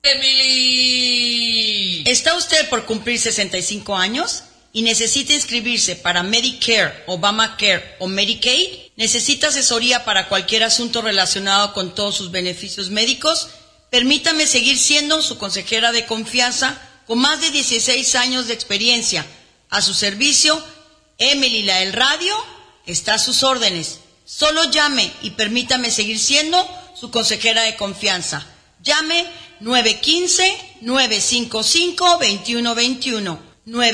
Emily. ¿Está usted por cumplir 65 años y necesita inscribirse para Medicare, Obamacare o Medicaid? ¿Necesita asesoría para cualquier asunto relacionado con todos sus beneficios médicos? Permítame seguir siendo su consejera de confianza con más de 16 años de experiencia. A su servicio, Emily la del radio está a sus órdenes. Solo llame y permítame seguir siendo su consejera de confianza. Llame 915-955-2121.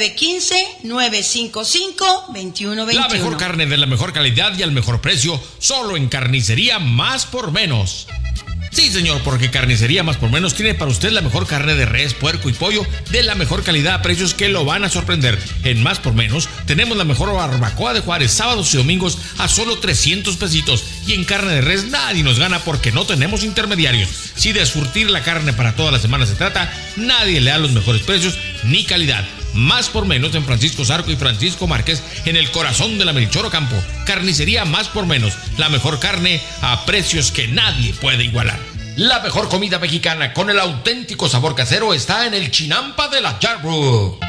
915-955-2121. La mejor carne de la mejor calidad y al mejor precio, solo en Carnicería Más por Menos. Sí, señor, porque Carnicería Más por Menos tiene para usted la mejor carne de res, puerco y pollo de la mejor calidad a precios que lo van a sorprender. En Más por Menos tenemos la mejor barbacoa de Juárez, sábados y domingos a solo 300 pesitos. Y en carne de res nadie nos gana porque no tenemos intermediarios. Si de surtir la carne para toda la semana se trata, nadie le da los mejores precios ni calidad. Más por Menos en Francisco Zarco y Francisco Márquez, en el corazón de la Melchor Ocampo. Carnicería Más por Menos, la mejor carne a precios que nadie puede igualar. La mejor comida mexicana con el auténtico sabor casero está en el Chinampa de la Yarbrough.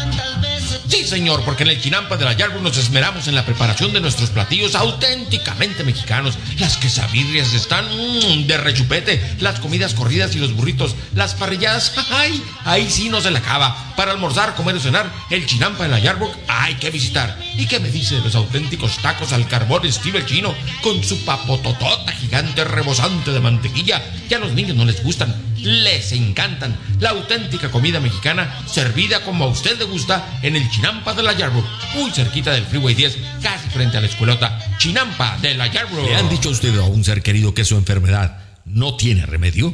Sí, señor, porque en el Chinampa de la Yarbrough nos esmeramos en la preparación de nuestros platillos auténticamente mexicanos. Las quesabirrias están de rechupete, las comidas corridas y los burritos, las parrilladas, ¡ay! Ahí sí no se le acaba. Para almorzar, comer o cenar, el Chinampa de la Yarbrough hay que visitar. ¿Y qué me dice de los auténticos tacos al carbón estilo el chino, con su papototota gigante rebosante de mantequilla? Que a los niños no les gustan, les encantan. La auténtica comida mexicana servida como a usted le gusta en el Chinampa de la Yarbrough, muy cerquita del Freeway 10, casi frente a la escuelota. Chinampa de la Yarbrough. ¿Le han dicho a usted a un ser querido que su enfermedad no tiene remedio?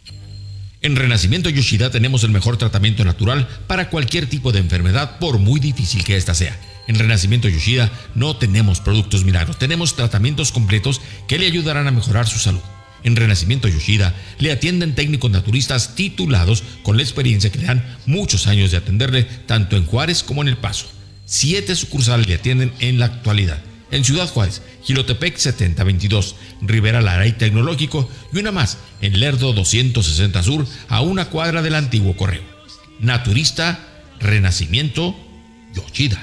En Renacimiento Yoshida tenemos el mejor tratamiento natural para cualquier tipo de enfermedad, por muy difícil que ésta sea. En Renacimiento Yoshida no tenemos productos milagros, tenemos tratamientos completos que le ayudarán a mejorar su salud. En Renacimiento Yoshida le atienden técnicos naturistas titulados con la experiencia que le dan muchos años de atenderle tanto en Juárez como en El Paso. 7 sucursales le atienden en la actualidad. En Ciudad Juárez, Jilotepec 7022, Rivera Lara y Tecnológico, y una más en Lerdo 260 Sur, a una cuadra del antiguo correo. Naturista Renacimiento Yoshida.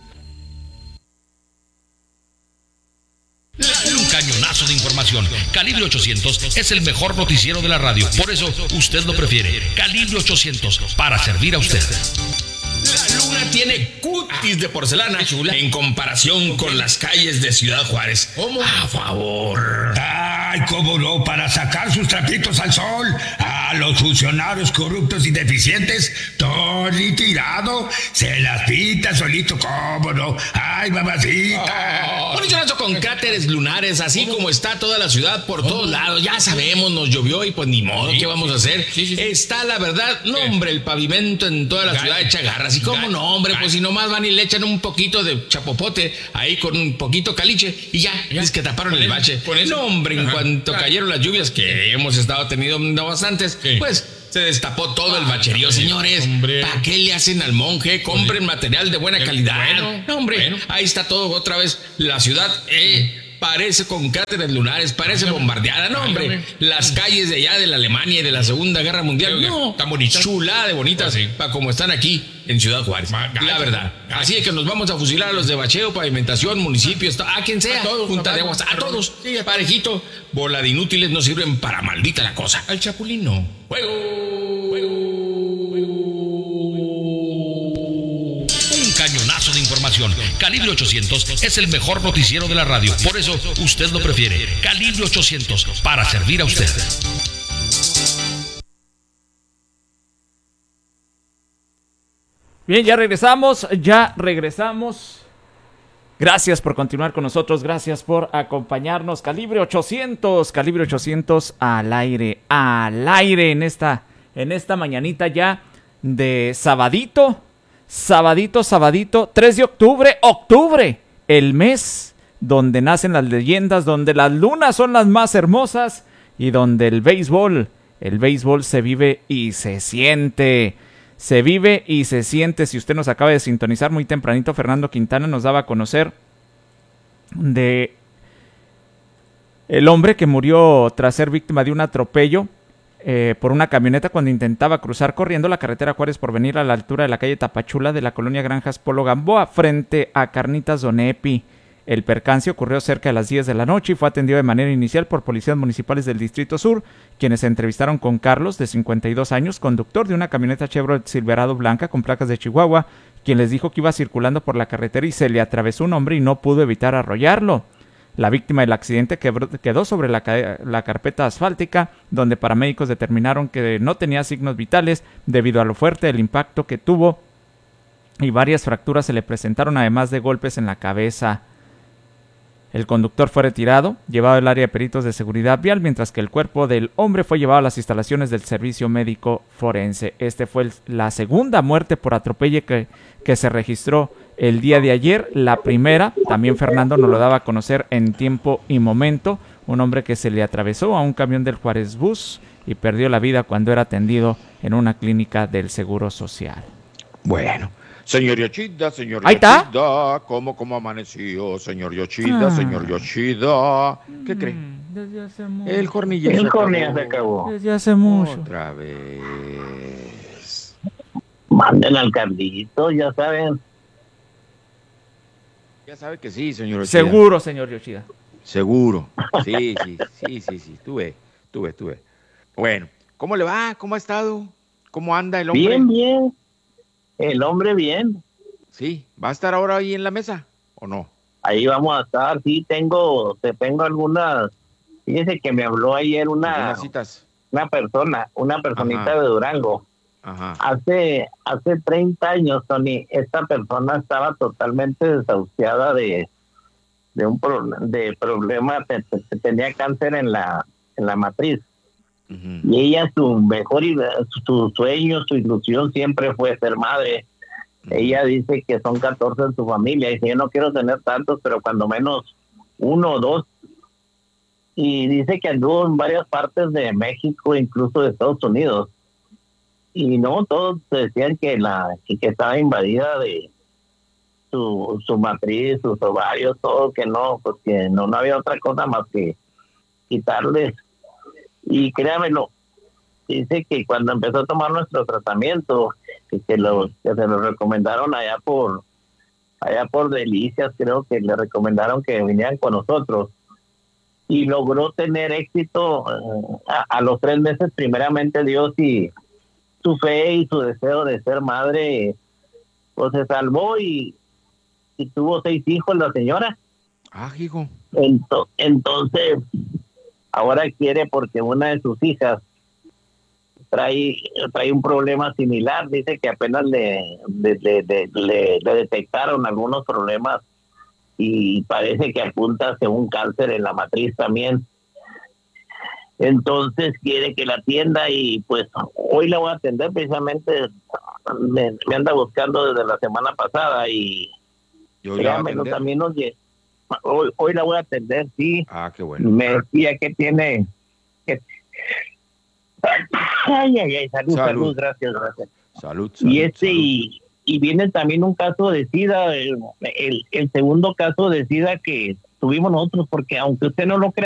Un cañonazo de información. Calibre 800 es el mejor noticiero de la radio. Por eso usted lo prefiere. Calibre 800, para servir a usted. La luna tiene cutis de porcelana chula en comparación con las calles de Ciudad Juárez. ¿Cómo? A favor. Ay, cómo no, para sacar sus trapitos al sol. A los funcionarios corruptos y deficientes, Tony Tirado se las pinta solito, cómo no. Ay, mamacita. Un chorazo con cráteres lunares, así como está toda la ciudad por todos lados. Ya sabemos, nos llovió y pues ni modo, ¿qué vamos a hacer? Sí. Está la verdad, no hombre, el pavimento en toda la ciudad echa garras. Y cómo no, hombre, pues si nomás van y le echan un poquito de chapopote ahí con un poquito caliche y ya, es que taparon el bache. No, hombre, en cuanto cayeron las lluvias, que hemos estado teniendo bastantes, pues se destapó todo el bacherío, señores. ¿Para qué le hacen al monje? Compren material de buena calidad. No, hombre, ahí está todo otra vez. La ciudad parece con cráteres lunares, parece bombardeada. No, hombre, las calles de allá de la Alemania y de la Segunda Guerra Mundial, no, tan bonitas, chulada de bonitas, para como están aquí en Ciudad Juárez, la verdad. Así es que nos vamos a fusilar a los de bacheo, pavimentación, municipios, a quien sea, junta de aguas, a todos, parejito. Bola de inútiles no sirven para maldita la cosa. Al chapulín no. Un cañonazo de información. Calibre 800 es el mejor noticiero de la radio. Por eso usted lo prefiere. Calibre 800, para servir a usted. Bien, ya regresamos. Gracias por continuar con nosotros, gracias por acompañarnos. Calibre 800 al aire en esta mañanita ya de sabadito, 3 de octubre, el mes donde nacen las leyendas, donde las lunas son las más hermosas y donde el béisbol se vive y se siente. Se vive y se siente. Si usted nos acaba de sintonizar muy tempranito, Fernando Quintana nos daba a conocer de el hombre que murió tras ser víctima de un atropello por una camioneta cuando intentaba cruzar corriendo la carretera Juárez Porvenir a la altura de la calle Tapachula de la colonia Granjas Polo Gamboa, frente a Carnitas Don Epi. El percance ocurrió cerca de las 10 de la noche y fue atendido de manera inicial por policías municipales del Distrito Sur, quienes se entrevistaron con Carlos, de 52 años, conductor de una camioneta Chevrolet Silverado blanca con placas de Chihuahua, quien les dijo que iba circulando por la carretera y se le atravesó un hombre y no pudo evitar arrollarlo. La víctima del accidente quedó sobre la carpeta asfáltica, donde paramédicos determinaron que no tenía signos vitales debido a lo fuerte del impacto que tuvo y varias fracturas se le presentaron, además de golpes en la cabeza. El conductor fue retirado, llevado al área de peritos de seguridad vial, mientras que el cuerpo del hombre fue llevado a las instalaciones del Servicio Médico Forense. Este fue la segunda muerte por atropello que se registró el día de ayer. La primera, también Fernando nos lo daba a conocer en tiempo y momento, un hombre que se le atravesó a un camión del Juárez Bus y perdió la vida cuando era atendido en una clínica del Seguro Social. Bueno, señor Yoshida, Ahí está. ¿Cómo amaneció, señor Yoshida, señor Yoshida? ¿Qué cree? Desde hace mucho. El cornilla se acabó. Desde hace mucho. Otra vez. Manden al Carlito, ya saben. Ya sabe que sí, señor Yoshida. Seguro, señor Yoshida. Seguro. Sí. Tuve. Bueno, ¿cómo le va? ¿Cómo ha estado? ¿Cómo anda el hombre? Bien. El hombre bien. Sí, ¿va a estar ahora ahí en la mesa o no? Ahí vamos a estar. Sí, tengo algunas. Fíjese que me habló ayer ¿Algunas citas? una personita Ajá. de Durango. Ajá. Hace 30 años, Tony, esta persona estaba totalmente desahuciada de problema, tenía cáncer en la matriz. Uh-huh. Y ella, su sueño, su ilusión siempre fue ser madre. Uh-huh. Ella dice que son 14 en su familia. Dice, yo no quiero tener tantos, pero cuando menos 1 o 2. Y dice que anduvo en varias partes de México, incluso de Estados Unidos. Y no, todos decían que estaba invadida de su matriz, sus ovarios, todo, que no, pues que no había otra cosa más que quitarles. Y créamelo, dice que cuando empezó a tomar nuestro tratamiento, que se lo recomendaron allá por Delicias, creo que le recomendaron que vinieran con nosotros, y logró tener éxito a los 3 meses, primeramente Dios, y su fe y su deseo de ser madre, pues se salvó y tuvo 6 hijos la señora. Ah, hijo. Entonces, ahora quiere, porque una de sus hijas trae un problema similar. Dice que apenas le detectaron algunos problemas y parece que apunta hacia un cáncer en la matriz también. Entonces quiere que la atienda y pues hoy la voy a atender. Precisamente me anda buscando desde la semana pasada y también hoy la voy a atender, sí. Ah, qué bueno. Me decía que tiene salud, gracias. Salud. Y viene también un caso de SIDA, el segundo caso de SIDA que tuvimos nosotros, porque aunque usted no lo crea,